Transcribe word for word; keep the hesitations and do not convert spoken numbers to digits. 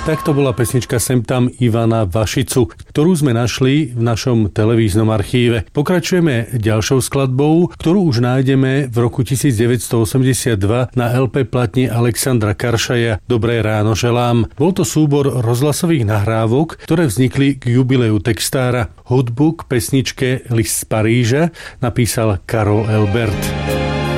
Tak to bola pesnička Sem tam Ivana Vašicu, ktorú sme našli v našom televíznom archíve. Pokračujeme ďalšou skladbou, ktorú už nájdeme v roku devätnásťstoosemdesiatdva na el pé platni Alexandra Karšaja Dobré ráno želám. Bol to súbor rozhlasových nahrávok, ktoré vznikli k jubileu textára. Hudbu k pesničke List z Paríža napísal Karol Elbert.